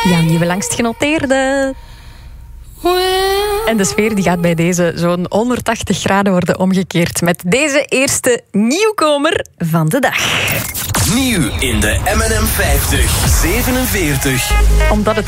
Jouw nieuwe langstgenoteerde. En de sfeer die gaat bij deze zo'n 180 graden worden omgekeerd met deze eerste nieuwkomer van de dag. Nieuw in de M&M 50 47. Omdat het